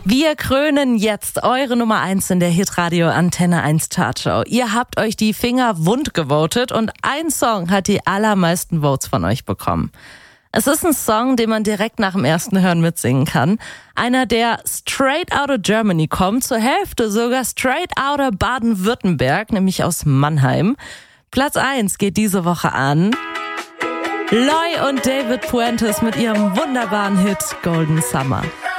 Wir krönen jetzt eure Nummer 1 in der Hitradio Antenne 1 Chartshow. Ihr habt euch die Finger wund gewotet und ein Song hat die allermeisten Votes von euch bekommen. Es ist ein Song, den man direkt nach dem ersten Hören mitsingen kann. Einer, der straight out of Germany kommt, zur Hälfte sogar straight out of Baden-Württemberg, nämlich aus Mannheim. Platz 1 geht diese Woche an Loi und David Puentes mit ihrem wunderbaren Hit Golden Summer.